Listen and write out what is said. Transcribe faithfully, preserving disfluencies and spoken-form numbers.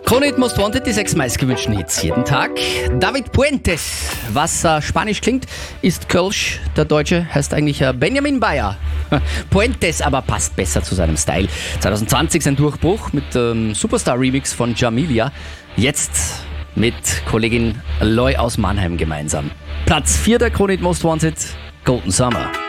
Krone-Hit Most Wanted, die sechs meistgewünschten Hits jeden Tag. David Puentes, was äh, spanisch klingt, ist Kölsch. Der Deutsche heißt eigentlich äh, Benjamin Bayer. Puentes aber passt besser zu seinem Style. zwanzig zwanzig sein Durchbruch mit dem ähm, Superstar-Remix von Jamilia. Jetzt mit Kollegin Loy aus Mannheim gemeinsam. Platz vier der Krone-Hit Most Wanted, Golden Summer.